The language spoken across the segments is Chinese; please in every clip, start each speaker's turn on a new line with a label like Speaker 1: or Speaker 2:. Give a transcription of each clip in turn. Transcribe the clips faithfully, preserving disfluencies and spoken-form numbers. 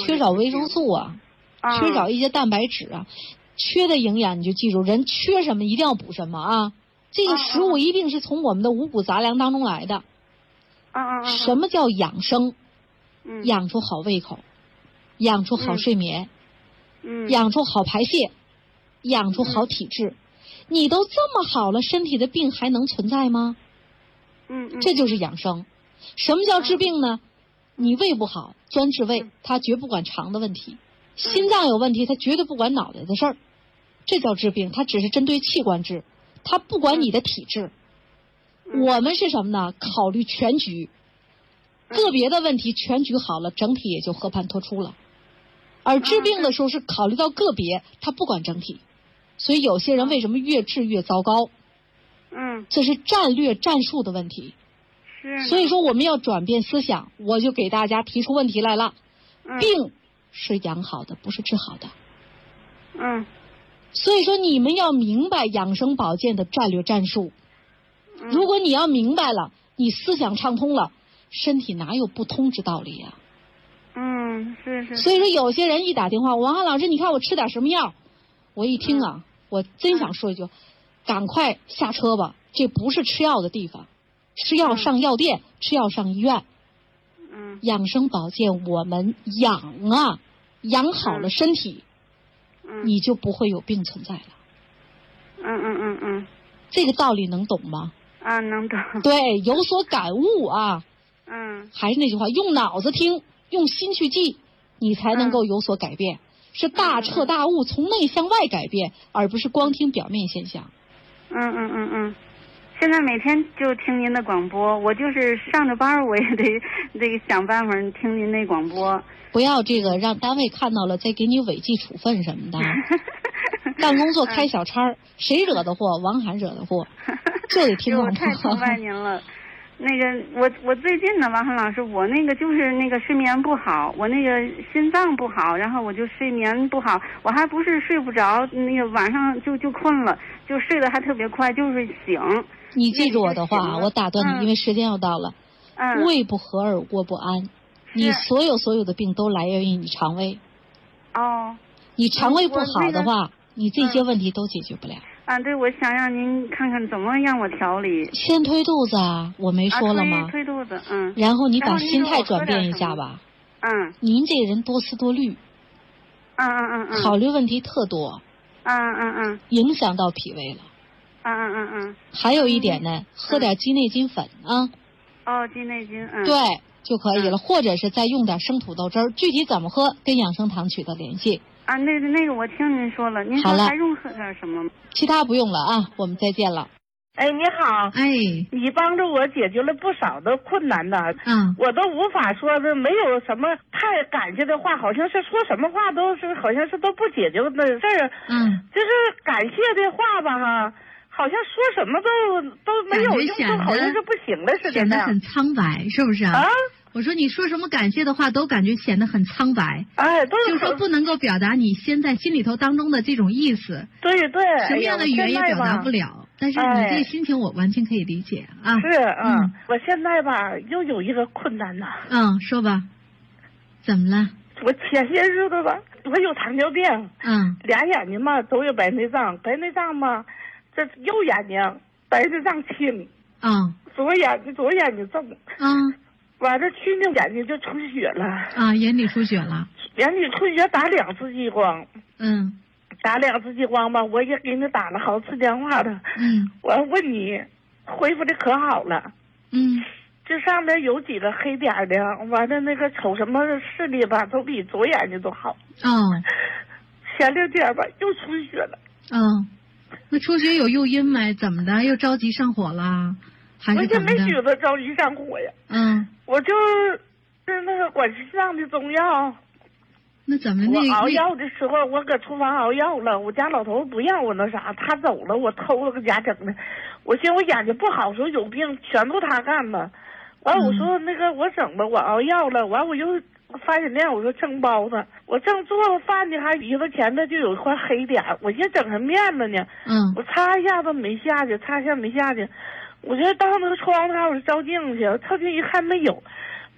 Speaker 1: 缺少维生素啊，啊缺少一些蛋白质啊，缺的营养你就记住，人缺什么一定要补什么啊。这个食物一定是从我们的五谷杂粮当中来的。
Speaker 2: 啊啊啊！
Speaker 1: 什么叫养生？
Speaker 2: 嗯，
Speaker 1: 养出好胃口，养出好睡眠，
Speaker 2: 嗯，
Speaker 1: 养出好排泄，养出好体质。嗯、你都这么好了，身体的病还能存在吗？
Speaker 2: 嗯嗯，
Speaker 1: 这就是养生。什么叫治病呢？你胃不好，专治胃，他绝不管肠的问题；心脏有问题，他绝对不管脑袋的事儿。这叫治病，他只是针对器官治，他不管你的体质。我们是什么呢？考虑全局，个别的问题全局好了，整体也就和盘托出了。而治病的时候是考虑到个别，他不管整体。所以有些人为什么越治越糟糕？
Speaker 2: 嗯，
Speaker 1: 这是战略战术的问题。
Speaker 2: 是。
Speaker 1: 所以说我们要转变思想，我就给大家提出问题来了。
Speaker 2: 嗯、
Speaker 1: 病是养好的，不是治好的。
Speaker 2: 嗯。
Speaker 1: 所以说你们要明白养生保健的战略战术。如果你要明白了，你思想畅通了，身体哪有不通之道理呀、
Speaker 2: 啊？嗯，是是。
Speaker 1: 所以说有些人一打电话，王涵老师，你看我吃点什么药？我一听啊，嗯、我真想说一句，嗯、赶快下车吧，这不是吃药的地方，吃药上药店，嗯、吃药上医院。
Speaker 2: 嗯。
Speaker 1: 养生保健我们养啊，养好了身体，
Speaker 2: 嗯、
Speaker 1: 你就不会有病存在了。
Speaker 2: 嗯嗯嗯嗯。
Speaker 1: 这个道理能懂吗？
Speaker 2: 啊，能懂。
Speaker 1: 对，有所感悟啊。
Speaker 2: 嗯。
Speaker 1: 还是那句话，用脑子听，用心去记，你才能够有所改变。嗯、是大彻大悟，从内向外改变，而不是光听表面现象。
Speaker 2: 嗯嗯嗯嗯。现在每天就听您的广播，我就是上着班我也得得想办法听您那广播。
Speaker 1: 不要这个让单位看到了再给你违纪处分什么的。干工作开小差，谁惹的祸？王涵惹的祸，就得听广播。
Speaker 2: 我太崇拜您了。那个，我我最近呢，王涵老师，我那个就是那个睡眠不好，我那个心脏不好，然后我就睡眠不好，我还不是睡不着，那个晚上就就困了，就睡得还特别快，就是醒。
Speaker 1: 你记住我的话，我打断你，
Speaker 2: 嗯、
Speaker 1: 因为时间要到了。
Speaker 2: 嗯。
Speaker 1: 胃不和而卧不安，你所有所有的病都来源于你肠胃。
Speaker 2: 哦。
Speaker 1: 你肠胃不好的话。你这些问题都解决不了。
Speaker 2: 啊，对，我想让您看看怎么让我调理。
Speaker 1: 先推肚子啊，我没说了吗？
Speaker 2: 啊、推, 推肚子，嗯。
Speaker 1: 然后你把心态转变一下吧。
Speaker 2: 嗯。
Speaker 1: 您这个人多思多虑。
Speaker 2: 嗯嗯嗯嗯。
Speaker 1: 考虑问题特多。
Speaker 2: 嗯嗯嗯。
Speaker 1: 影响到脾胃了。
Speaker 2: 嗯嗯嗯嗯。
Speaker 1: 还有一点呢，
Speaker 2: 嗯、
Speaker 1: 喝点鸡内金粉啊。
Speaker 2: 哦，鸡内金，嗯。
Speaker 1: 对，就可以了，嗯、或者是再用点生土豆汁儿。具体怎么喝，跟养生堂取得联系。
Speaker 2: 啊，那个那个，我听您说了，您说还用喝点什么吗？
Speaker 1: 其他不用了啊，我们再见了。
Speaker 3: 哎，你好，
Speaker 1: 哎，
Speaker 3: 你帮助我解决了不少的困难呢。
Speaker 1: 嗯，
Speaker 3: 我都无法说的，没有什么太感谢的话，好像是说什么话都是，好像是都不解决的事儿。
Speaker 1: 嗯，
Speaker 3: 就是感谢的话吧，哈，好像说什么都都没有用，都好像是不行了似的。
Speaker 4: 显得很苍白，是不是啊？
Speaker 3: 啊。
Speaker 4: 我说你说什么感谢的话都感觉显得很苍白，
Speaker 3: 哎，都
Speaker 4: 是就说不能够表达你现在心里头当中的这种意思。
Speaker 3: 对对，
Speaker 4: 什么样的语言也表达不了。但是你这个心情我完全可以理解啊。
Speaker 3: 是啊，嗯，我现在吧又有一个困难呐。
Speaker 4: 嗯，说吧，怎么了？
Speaker 3: 我前些日子吧，我有糖尿病，
Speaker 4: 嗯，
Speaker 3: 俩眼睛嘛都有白内障，白内障嘛，这右眼睛白内障轻，
Speaker 4: 嗯，
Speaker 3: 左眼睛左眼睛重，
Speaker 4: 嗯。
Speaker 3: 完了，去年眼睛就出血了
Speaker 4: 啊，眼底出血了，
Speaker 3: 眼底出血打两次激光，
Speaker 4: 嗯，
Speaker 3: 打两次激光吧，我也给你打了好次电话了，
Speaker 4: 嗯，
Speaker 3: 我问你，恢复的可好了，
Speaker 4: 嗯，
Speaker 3: 这上面有几个黑点的，完了那个瞅什么视力吧，都比左眼睛都好，
Speaker 4: 哦，
Speaker 3: 前两天吧又出血了，
Speaker 4: 嗯，那出血有诱因没？怎么的？又着急上火了？还是怎么的？
Speaker 3: 我也没觉得着急上火呀，
Speaker 4: 嗯。
Speaker 3: 我就是那个管心脏的中药，
Speaker 4: 那怎么那
Speaker 3: 我熬药的时候，我搁厨房熬药了，我家老头不让我那啥，他走了，我偷了个家整的。我寻思我眼睛不好，说有病全都他干的。完我说那个我整吧，我熬药了，完我又发饮料，我说蒸包子，我正做饭呢，还鼻子前头就有一块黑点，我寻思整上面了呢，
Speaker 4: 嗯，
Speaker 3: 我擦一下子没下去，擦一下没下去。我就到那个窗户那我照镜去，照镜一看没有，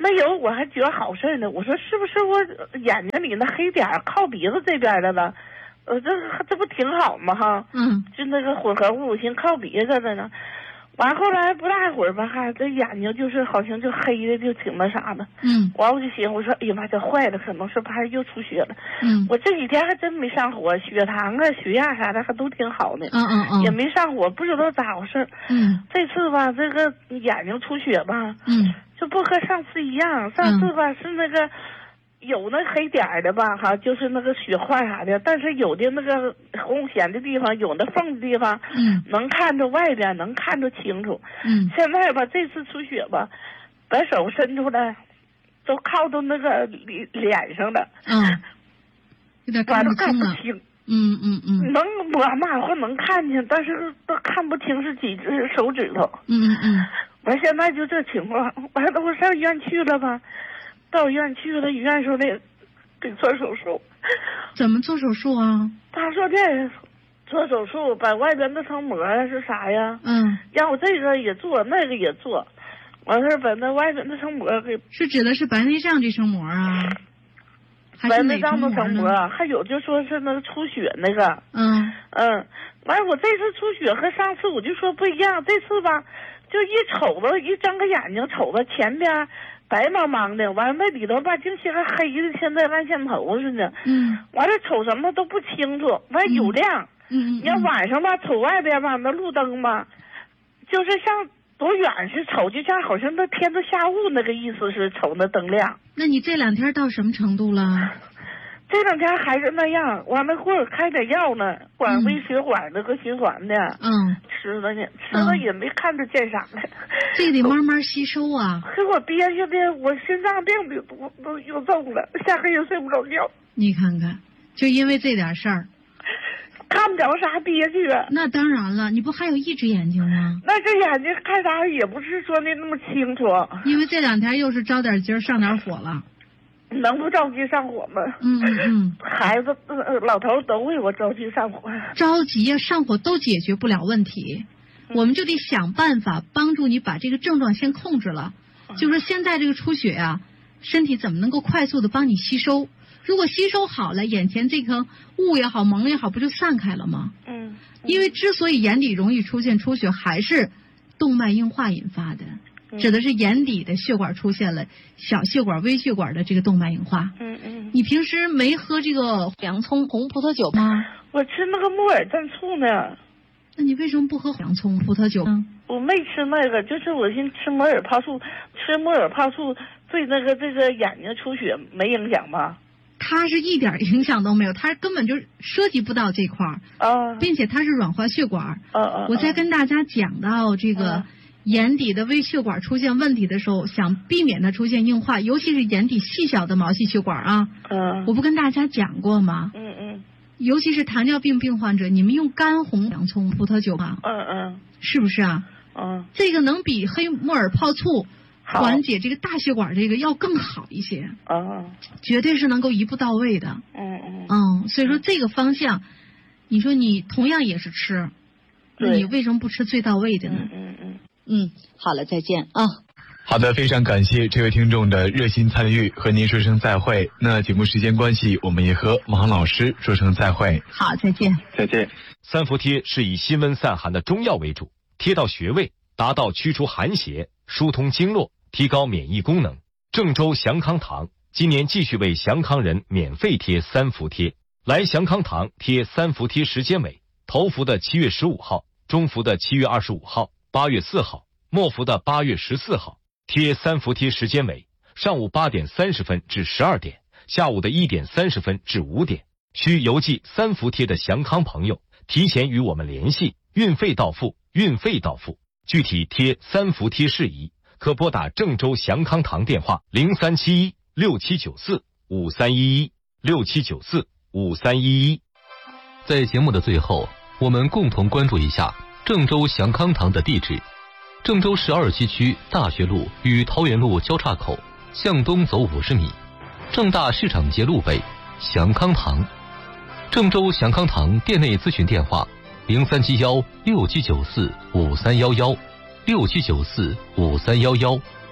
Speaker 3: 没有，我还觉得好事呢。我说是不是我眼睛里那黑点靠鼻子这边的了？呃，这这不挺好吗？哈，
Speaker 4: 嗯，
Speaker 3: 就那个混合物，寻靠鼻子的呢。完后来不大会儿吧，哈，这眼睛就是好像就黑的，就挺那啥的。
Speaker 4: 嗯，
Speaker 3: 完我就寻思，我说哎呀妈，这坏了，可能是不还又出血了。
Speaker 4: 嗯，
Speaker 3: 我这几天还真没上火，血糖啊、血压啥的还都挺好的。
Speaker 4: 嗯嗯嗯，
Speaker 3: 也没上火，不知道咋回事。
Speaker 4: 嗯，
Speaker 3: 这次吧，这个眼睛出血吧，
Speaker 4: 嗯，
Speaker 3: 就不和上次一样。上次吧、嗯、是那个有那黑点的吧，哈，就是那个血块啥的，但是有的那个红显的地方，有那缝的地方，
Speaker 4: 嗯，
Speaker 3: 能看着外边，能看着清楚。
Speaker 4: 嗯，
Speaker 3: 现在吧，这次出血吧，把手伸出来，都靠到那个脸脸上了。
Speaker 4: 嗯，有点看不清了。嗯嗯嗯，
Speaker 3: 能摸嘛或能看见，但是都看不清是几只手指头。
Speaker 4: 嗯嗯嗯，
Speaker 3: 完现在就这情况，完了我上医院去了吧，到医院去了，医院说的给做手术。
Speaker 4: 怎么做手术啊？
Speaker 3: 他说的做手术把外边那层膜是啥呀？
Speaker 4: 嗯，
Speaker 3: 让我这个也做，那个也做，完事把那外边那层膜给。
Speaker 4: 是指的是白内障这层膜啊？
Speaker 3: 白内障那层膜，还有就说是那个出血那个。
Speaker 4: 嗯
Speaker 3: 嗯，完我这次出血和上次我就说不一样，这次吧就一瞅着一睁个眼睛瞅着前边白茫茫的，完了那里头吧竟些个黑的，现在按线头似的。
Speaker 4: 嗯，
Speaker 3: 完了瞅什么都不清楚，完有亮。
Speaker 4: 嗯，
Speaker 3: 你要晚上吧瞅外边吧那路灯吧，就是像多远是瞅，就像好像那天都下雾那个意思是瞅那灯亮。
Speaker 4: 那你这两天到什么程度了？
Speaker 3: 这两天还是那样，完了或者开点药呢，管微血管的和循环的。
Speaker 4: 嗯，
Speaker 3: 吃的呢，吃的也没看着见啥的。
Speaker 4: 这个得慢慢吸收啊。
Speaker 3: 给我憋屈的，我心脏病的都都又重了，下个月睡不着觉。
Speaker 4: 你看看，就因为这点事儿，
Speaker 3: 看不着啥憋屈。
Speaker 4: 那当然了，你不还有一只眼睛吗？
Speaker 3: 那这眼睛看啥也不是说的那么清楚。
Speaker 4: 因为这两天又是着点急儿上点火了。
Speaker 3: 能不着急上火吗？
Speaker 4: 嗯嗯嗯，
Speaker 3: 孩子、呃、老头都为我着急上火。
Speaker 4: 着急呀，上火都解决不了问题，嗯、我们就得想办法帮助你把这个症状先控制了。嗯、就是说现在这个出血啊，身体怎么能够快速的帮你吸收？如果吸收好了，眼前这颗雾也好，蒙也好，不就散开了吗？
Speaker 3: 嗯。嗯
Speaker 4: 因为之所以眼底容易出现出血，还是动脉硬化引发的。指的是眼底的血管出现了小血管、微血管的这个动脉硬化。
Speaker 3: 嗯嗯。
Speaker 4: 你平时没喝这个
Speaker 1: 洋葱、红葡萄酒吗？
Speaker 3: 我吃那个木耳蘸醋呢。
Speaker 4: 那你为什么不喝洋葱、葡萄酒呢？
Speaker 3: 我没吃那个，就是我先吃木耳泡醋，吃木耳泡醋对那个这个眼睛出血没影响吧？
Speaker 4: 它是一点影响都没有，它根本就涉及不到这块儿。
Speaker 3: 啊。
Speaker 4: 并且它是软化血管。
Speaker 3: 啊啊。
Speaker 4: 我在跟大家讲到这个。啊眼底的微血管出现问题的时候，想避免它出现硬化，尤其是眼底细小的毛细血管啊。
Speaker 3: 嗯。
Speaker 4: 我不跟大家讲过吗？
Speaker 3: 嗯嗯。
Speaker 4: 尤其是糖尿病病患者，你们用干红洋葱、葡萄酒吗？
Speaker 3: 嗯嗯。
Speaker 4: 是不是啊？
Speaker 3: 嗯。
Speaker 4: 这个能比黑木耳泡醋缓解这个大血管这个要更好一些。
Speaker 3: 啊。
Speaker 4: 绝对是能够一步到位的。
Speaker 3: 嗯嗯。
Speaker 4: 嗯，所以说这个方向，你说你同样也是吃，那你为什么不吃最到位的呢？
Speaker 3: 嗯嗯嗯。
Speaker 1: 嗯，好了，再见啊。
Speaker 5: 好的，非常感谢这位听众的热心参与，和您说声再会。那节目时间关系，我们也和王老师说声再会。
Speaker 4: 好，再见。
Speaker 5: 再见。
Speaker 6: 三伏贴是以辛温散寒的中药为主，贴到穴位，达到驱除寒邪、疏通经络、提高免疫功能。郑州祥康堂今年继续为祥康人免费贴三伏贴，来祥康堂贴三伏贴时间为头伏的七月十五号，中伏的七月二十五号。八月四号，末伏的八月十四号。贴三伏贴时间为上午八点三十分至十二点，下午的一点三十分至五点。需邮寄三伏贴的祥康朋友，提前与我们联系，运费到付，运费到付。具体贴三伏贴事宜，可拨打郑州祥康堂电话零三七一六七九四五三一一六七九四五三一一。
Speaker 7: 在节目的最后，我们共同关注一下郑州祥康堂的地址：郑州市二七区大学路与桃园路交叉口，向东走五十米，郑大市场街路北，祥康堂。郑州祥康堂店内咨询电话：零三七幺六七九四五三幺幺六七九四五三幺幺。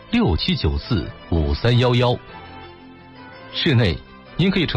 Speaker 7: 六七九四五三幺幺。室内，您可以乘